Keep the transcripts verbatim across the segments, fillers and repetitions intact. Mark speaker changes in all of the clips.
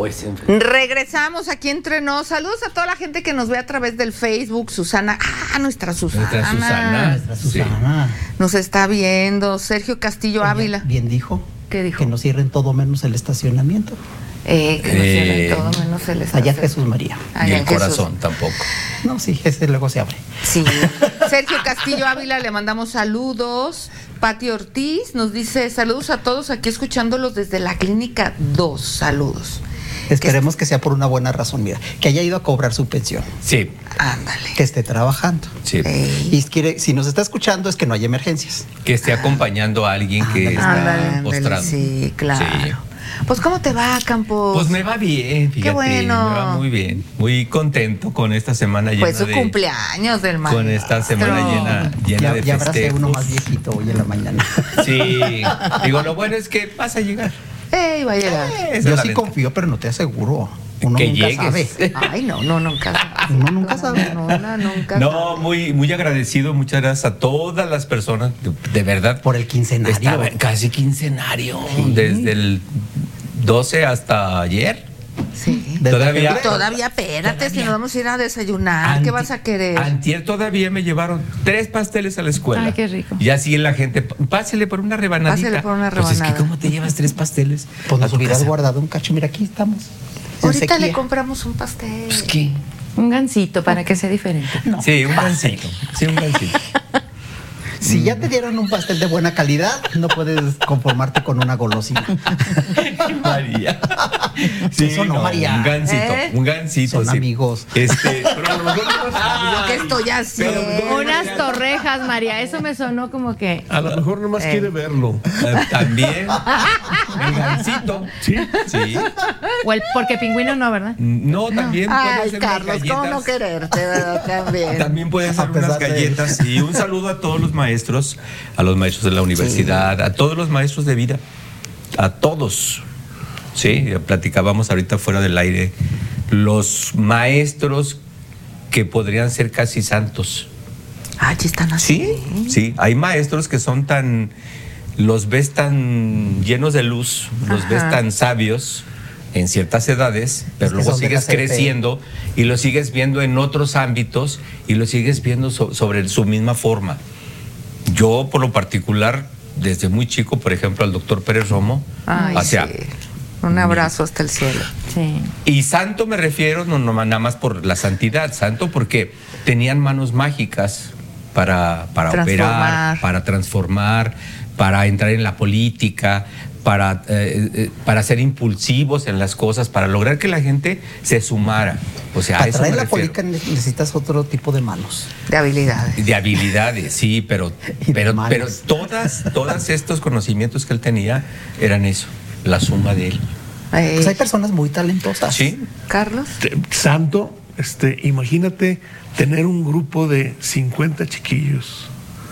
Speaker 1: pues.
Speaker 2: Regresamos aquí entre nos. Saludos a toda la gente que nos ve a través del Facebook. Susana, ah, nuestra Susana.
Speaker 1: Nuestra Susana.
Speaker 3: Nuestra Susana.
Speaker 2: Sí. Nos está viendo. Sergio Castillo
Speaker 3: Oye,
Speaker 2: Ávila.
Speaker 3: Bien dijo.
Speaker 2: ¿Qué dijo?
Speaker 3: Que no cierren todo menos el estacionamiento.
Speaker 2: Eh, que no
Speaker 1: Eh,
Speaker 2: cierren todo menos el
Speaker 3: Allá
Speaker 2: estacionamiento.
Speaker 3: Jesús María.
Speaker 2: Allá
Speaker 1: Y el
Speaker 2: en Jesús.
Speaker 1: corazón tampoco.
Speaker 3: No, sí, ese luego se abre.
Speaker 2: Sí. Sergio Castillo Ávila, le mandamos saludos. Pati Ortiz nos dice saludos a todos aquí escuchándolos desde la Clínica dos. Saludos.
Speaker 3: Esperemos que sea por una buena razón, mira, que haya ido a cobrar su pensión,
Speaker 1: Sí,
Speaker 2: Ándale.
Speaker 3: que esté trabajando.
Speaker 1: sí.
Speaker 2: Ey.
Speaker 3: Y quiere, si nos está escuchando es que no hay emergencias.
Speaker 1: Que esté acompañando a alguien que
Speaker 3: Ándale,
Speaker 1: está
Speaker 2: Ándale, ándale,
Speaker 1: postrado.
Speaker 2: sí, claro.
Speaker 1: Sí.
Speaker 2: Pues, ¿cómo te va, Campos?
Speaker 1: Pues me va bien, fíjate.
Speaker 2: Qué bueno.
Speaker 1: Me va muy bien. Muy contento con esta semana llena
Speaker 2: Fue su
Speaker 1: de...
Speaker 2: cumpleaños del maestro.
Speaker 1: Con esta semana llena, llena
Speaker 3: Ya,
Speaker 1: de
Speaker 3: ya abracé
Speaker 1: festejos.
Speaker 3: uno más viejito hoy en la mañana.
Speaker 1: Sí. Digo, lo bueno es que vas a llegar.
Speaker 2: Ey, va a llegar.
Speaker 1: Esa es
Speaker 3: Yo
Speaker 1: la
Speaker 3: sí
Speaker 1: neta.
Speaker 3: confío, pero no te aseguro. Uno
Speaker 1: Que
Speaker 3: nunca
Speaker 1: llegues.
Speaker 3: sabe.
Speaker 2: Ay, no, no, nunca.
Speaker 3: Uno nunca sabe.
Speaker 2: No, no, nunca.
Speaker 1: No,
Speaker 2: sabe.
Speaker 1: muy, muy agradecido, muchas gracias a todas las personas, de, de verdad.
Speaker 3: Por el quincenario.
Speaker 1: Estaba casi quincenario,
Speaker 3: Sí.
Speaker 1: desde el doce hasta ayer.
Speaker 2: Sí.
Speaker 3: Desde
Speaker 1: Todavía-
Speaker 3: febrero.
Speaker 2: Todavía, espérate, si nos vamos a ir a desayunar, ¿qué
Speaker 1: Anti-
Speaker 2: vas a querer?
Speaker 1: Antier todavía me llevaron tres pasteles a la escuela.
Speaker 4: Ay, qué rico.
Speaker 1: Y así la gente, pásele por una rebanadita.
Speaker 2: Pásele por una
Speaker 1: Pues es que
Speaker 2: rebanada.
Speaker 1: ¿cómo te llevas tres pasteles?
Speaker 3: Pues
Speaker 1: a
Speaker 3: nos
Speaker 1: tu
Speaker 3: hubieras
Speaker 1: casa?
Speaker 3: guardado un cacho. Mira, aquí estamos. en
Speaker 2: Ahorita le
Speaker 3: sequía.
Speaker 2: compramos un pastel.
Speaker 1: Pues qué.
Speaker 4: Un gansito para que sea diferente.
Speaker 3: No,
Speaker 1: Sí, un gansito. Sí, un gansito.
Speaker 3: Si ya te dieron un pastel de buena calidad, no puedes conformarte con una golosina.
Speaker 1: María.
Speaker 3: Eso no, María.
Speaker 1: Un gansito,
Speaker 2: ¿Eh?
Speaker 1: un gansito.
Speaker 3: Son
Speaker 1: sí.
Speaker 3: amigos.
Speaker 1: Este, pero a lo mejor no
Speaker 2: ¿Yo qué estoy haciendo?
Speaker 4: Unas torrejas, María. Eso me sonó como que.
Speaker 5: A lo mejor nomás
Speaker 2: Eh.
Speaker 5: quiere verlo.
Speaker 1: Eh, también. El gansito.
Speaker 5: Sí.
Speaker 1: Sí.
Speaker 4: O el, porque pingüino no, ¿verdad?
Speaker 1: No, también puede
Speaker 2: Ay,
Speaker 1: hacer
Speaker 2: Carlos,
Speaker 1: unas
Speaker 2: ¿cómo no
Speaker 1: galletas.
Speaker 2: quererte, verdad? También.
Speaker 1: También puede hacer
Speaker 3: A pesar
Speaker 1: unas
Speaker 3: de-
Speaker 1: galletas. Y un saludo a todos los maestros, a los maestros de la universidad, a todos los maestros de vida, a todos. Sí, ya platicábamos ahorita fuera del aire, los maestros que podrían ser casi santos.
Speaker 2: Ay, sí están así.
Speaker 1: Sí, sí, hay maestros que son tan, los ves tan llenos de luz, los
Speaker 2: Ajá.
Speaker 1: ves tan sabios en ciertas edades, pero
Speaker 3: Es que
Speaker 1: luego
Speaker 3: son de
Speaker 1: sigues
Speaker 3: la C P.
Speaker 1: creciendo y lo sigues viendo en otros ámbitos y lo sigues viendo so- sobre su misma forma. Yo, por lo particular, desde muy chico, por ejemplo, al doctor Pérez Romo,
Speaker 2: Ay,
Speaker 1: hacia...
Speaker 2: sí. Un abrazo hasta el cielo.
Speaker 4: Sí.
Speaker 1: Y santo me refiero no, no nada más por la santidad, santo porque tenían manos mágicas para, para
Speaker 2: Transformar.
Speaker 1: operar, para transformar, para entrar en la política, para, eh, eh, para ser impulsivos en las cosas, para lograr que la gente se sumara. O sea, a
Speaker 3: Para
Speaker 1: eso
Speaker 3: traer
Speaker 1: me
Speaker 3: la
Speaker 1: refiero.
Speaker 3: política necesitas otro tipo de manos.
Speaker 2: De habilidades.
Speaker 1: De habilidades, sí, pero,
Speaker 3: Y de
Speaker 1: pero,
Speaker 3: manos.
Speaker 1: pero todas, todos estos conocimientos que él tenía eran eso, la suma de él.
Speaker 2: Ey,
Speaker 3: Pues hay personas muy talentosas.
Speaker 1: Sí,
Speaker 2: Carlos.
Speaker 5: Te- Santo, este, imagínate tener un grupo de cincuenta chiquillos,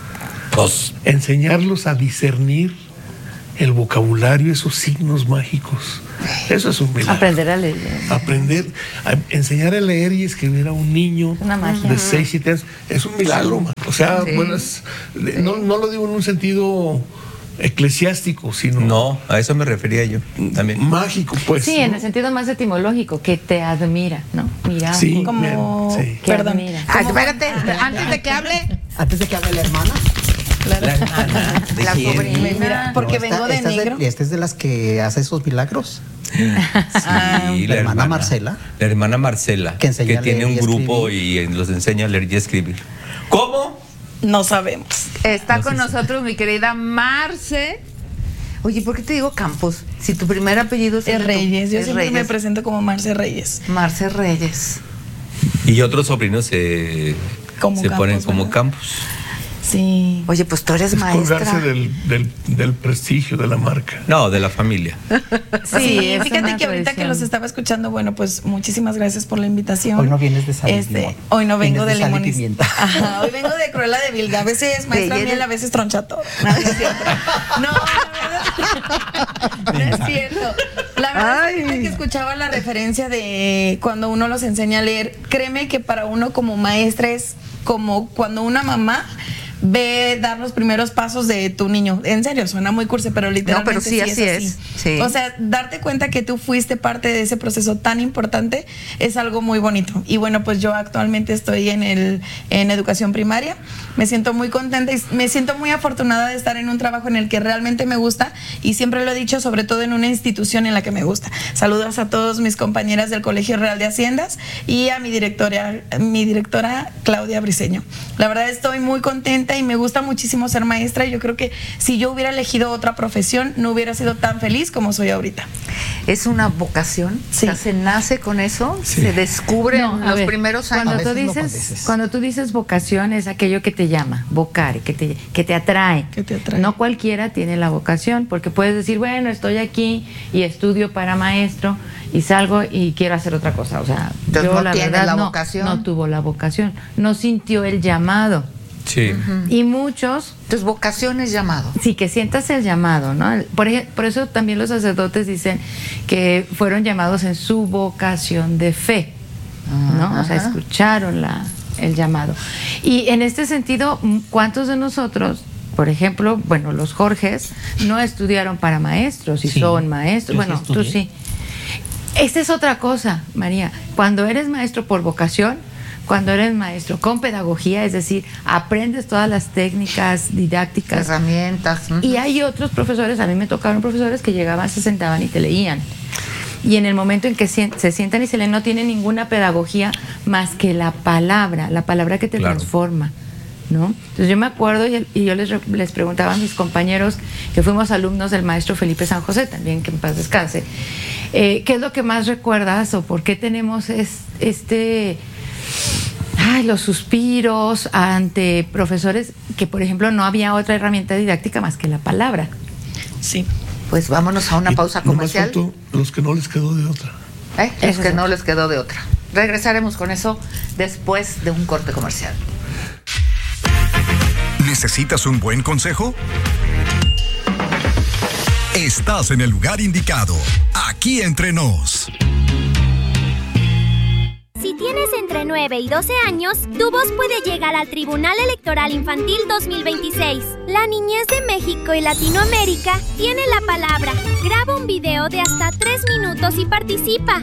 Speaker 1: pues
Speaker 5: enseñarlos a discernir el vocabulario, esos signos mágicos. Eso es un milagro.
Speaker 4: Aprender a leer.
Speaker 5: Aprender, a enseñar a leer y escribir a un niño
Speaker 4: Una magia.
Speaker 5: de seis, siete años, es un milagro, man. O sea,
Speaker 2: Sí.
Speaker 5: bueno, es- no, no lo digo en un sentido eclesiástico, sino
Speaker 1: no, a eso me refería yo también.
Speaker 5: mágico, pues.
Speaker 4: Sí, en
Speaker 5: ¿no?
Speaker 4: el sentido más etimológico, que te admira, ¿no? Mira.
Speaker 5: Sí,
Speaker 6: Como-
Speaker 5: bien, sí.
Speaker 4: Que
Speaker 6: Perdón.
Speaker 4: admira.
Speaker 2: Ay, espérate, antes de que hable,
Speaker 3: Antes de que hable la hermana.
Speaker 1: La hermana de
Speaker 2: La
Speaker 1: quién?
Speaker 2: sobrina.
Speaker 6: Mira, porque
Speaker 3: No, esta-
Speaker 6: vengo de
Speaker 3: esta es
Speaker 6: negro.
Speaker 3: esta es de las que hace esos milagros.
Speaker 1: Sí,
Speaker 3: la hermana Marcela.
Speaker 1: La hermana Marcela,
Speaker 3: Que enseña a
Speaker 1: tiene
Speaker 3: leer
Speaker 1: un
Speaker 3: y
Speaker 1: grupo
Speaker 3: escribir.
Speaker 1: y los enseña a leer y a escribir. ¿Cómo?
Speaker 6: No sabemos.
Speaker 2: está
Speaker 1: No
Speaker 2: con
Speaker 1: sé si-
Speaker 2: nosotros mi querida Marce. Oye, ¿por qué te digo Campos? Si tu primer apellido es, el
Speaker 6: Es
Speaker 2: de tu-
Speaker 6: Reyes. Yo
Speaker 2: es
Speaker 6: siempre me
Speaker 2: Reyes.
Speaker 6: presento como Marce Reyes.
Speaker 2: Marce Reyes.
Speaker 1: Y otros sobrinos se,
Speaker 6: Como
Speaker 1: se ponen
Speaker 6: Campos,
Speaker 1: como
Speaker 6: ¿verdad?
Speaker 1: campos.
Speaker 6: Sí.
Speaker 2: Oye, pues tú eres
Speaker 5: Es
Speaker 2: maestra.
Speaker 5: colgarse del, del, del prestigio de la marca.
Speaker 1: No, de la familia.
Speaker 6: Sí,
Speaker 4: es
Speaker 6: fíjate
Speaker 4: una
Speaker 6: que ahorita que
Speaker 4: tradición.
Speaker 6: los estaba escuchando, bueno, pues muchísimas gracias por la invitación.
Speaker 3: Hoy no vienes de sal y
Speaker 6: Este,
Speaker 3: limón.
Speaker 6: hoy no vengo
Speaker 3: Vienes
Speaker 6: de
Speaker 3: de sal y
Speaker 6: limón.
Speaker 3: pimienta.
Speaker 6: Ajá, hoy vengo de Cruella de Vil. A veces maestra
Speaker 2: De
Speaker 6: miel, a veces troncha todo. No, no es cierto. No, la verdad, no es cierto. La verdad es que ahorita que escuchaba la referencia de cuando uno los enseña a leer, créeme que para uno como maestra es como cuando una mamá ve dar los primeros pasos de tu niño. En serio, suena muy cursi, pero literalmente
Speaker 2: No, pero sí, así
Speaker 6: es.
Speaker 2: es, sí.
Speaker 6: O sea, darte cuenta que tú fuiste parte de ese proceso tan importante es algo muy bonito. Y bueno, pues yo actualmente estoy en el en educación primaria. Me siento muy contenta y me siento muy afortunada de estar en un trabajo en el que realmente me gusta, y siempre lo he dicho, sobre todo en una institución en la que me gusta. Saludos a todos mis compañeras del Colegio Real de Haciendas y a mi directora, mi directora Claudia Briceño. La verdad estoy muy contenta y me gusta muchísimo ser maestra, y yo creo que si yo hubiera elegido otra profesión no hubiera sido tan feliz como soy ahorita.
Speaker 2: ¿Es una vocación?
Speaker 6: Sí.
Speaker 2: O sea, ¿se nace con eso?
Speaker 5: Sí.
Speaker 2: ¿Se descubre
Speaker 4: No,
Speaker 2: en
Speaker 4: a
Speaker 2: los
Speaker 4: ver,
Speaker 2: primeros años?
Speaker 4: Cuando
Speaker 3: A
Speaker 4: tú
Speaker 3: veces no
Speaker 4: dices,
Speaker 3: padeces.
Speaker 4: cuando tú dices vocación es aquello que te llama, vocare, que te, que te atrae.
Speaker 6: Que te atrae.
Speaker 4: No cualquiera tiene la vocación, porque puedes decir, bueno, estoy aquí y estudio para maestro y salgo y quiero hacer otra cosa. O sea,
Speaker 2: Entonces,
Speaker 4: yo
Speaker 2: no
Speaker 4: la
Speaker 2: tiene
Speaker 4: verdad
Speaker 2: la
Speaker 4: no,
Speaker 2: vocación.
Speaker 4: no tuvo la vocación, no sintió el llamado.
Speaker 1: Sí.
Speaker 4: Y muchos
Speaker 2: Entonces, vocación es llamado.
Speaker 4: sí, que sientas el llamado, ¿no? Por, ej- por eso también los sacerdotes dicen que fueron llamados en su vocación de fe, ¿no? O sea,
Speaker 2: Ajá.
Speaker 4: escucharon la, el llamado. Y en este sentido, ¿cuántos de nosotros, por ejemplo, bueno, los Jorges, no estudiaron para maestros y
Speaker 3: Sí,
Speaker 4: son maestros?
Speaker 3: yo sí
Speaker 4: Bueno, tú
Speaker 3: estudié.
Speaker 4: sí. Esta es otra cosa, María. Cuando eres maestro por vocación, cuando eres maestro con pedagogía, es decir, aprendes todas las técnicas didácticas.
Speaker 2: Herramientas. ujú.
Speaker 4: Y hay otros profesores, a mí me tocaron profesores que llegaban, se sentaban y te leían. Y en el momento en que sien- se sientan y se leen, no tienen ninguna pedagogía más que la palabra, la palabra que te
Speaker 1: Claro.
Speaker 4: transforma, ¿no? Entonces yo me acuerdo y, y yo les, re- les preguntaba a mis compañeros que fuimos alumnos del maestro Felipe San José, también que en paz descanse, eh, ¿qué es lo que más recuerdas o por qué tenemos es- este... Ay, los suspiros ante profesores que, por ejemplo, no había otra herramienta didáctica más que la palabra?
Speaker 6: Sí.
Speaker 2: Pues vámonos a una
Speaker 5: Y
Speaker 2: pausa
Speaker 5: nomás
Speaker 2: comercial.
Speaker 5: faltó los que no les quedó de otra.
Speaker 2: ¿Eh? Es
Speaker 4: Eso
Speaker 2: que
Speaker 4: es
Speaker 2: no
Speaker 4: otro.
Speaker 2: les quedó de otra. Regresaremos con eso después de un corte comercial.
Speaker 7: ¿Necesitas un buen consejo? Estás en el lugar indicado. Aquí entre nos.
Speaker 8: Si tienes entre nueve y doce años, tu voz puede llegar al Tribunal Electoral Infantil dos mil veintiséis. La niñez de México y Latinoamérica tiene la palabra. Graba un video de hasta tres minutos y participa.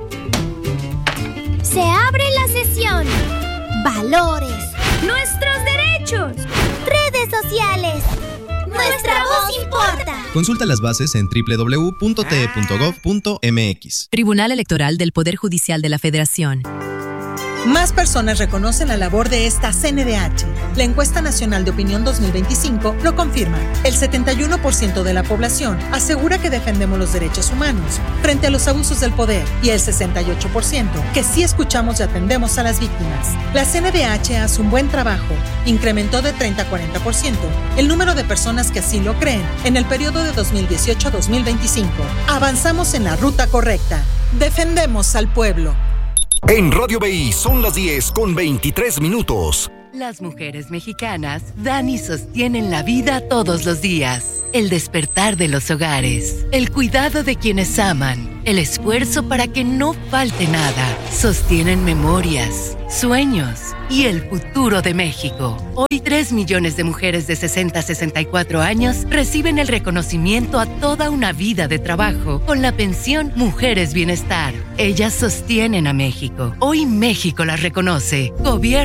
Speaker 8: Se abre la sesión. Valores. Nuestros derechos. Redes sociales. Nuestra voz importa.
Speaker 9: Consulta las bases en doble u doble u doble u punto t e punto gov punto m x.
Speaker 10: Tribunal Electoral del Poder Judicial de la Federación.
Speaker 11: Más personas reconocen la labor de esta C N D H. La encuesta nacional de opinión dos mil veinticinco lo confirma. El setenta y uno por ciento de la población asegura que defendemos los derechos humanos frente a los abusos del poder, y el sesenta y ocho por ciento que sí escuchamos y atendemos a las víctimas. La C N D H hace un buen trabajo. Incrementó de treinta a cuarenta por ciento el número de personas que así lo creen en el periodo de dos mil dieciocho a dos mil veinticinco. Avanzamos en la ruta correcta. Defendemos al pueblo.
Speaker 7: En Radio B I son las diez con veintitrés minutos.
Speaker 10: Las mujeres mexicanas dan y sostienen la vida todos los días. El despertar de los hogares, el cuidado de quienes aman, el esfuerzo para que no falte nada. Sostienen memorias, sueños y el futuro de México. Hoy tres millones de mujeres de sesenta a sesenta y cuatro años reciben el reconocimiento a toda una vida de trabajo con la pensión Mujeres Bienestar. Ellas sostienen a México. Hoy México las reconoce. Gobierno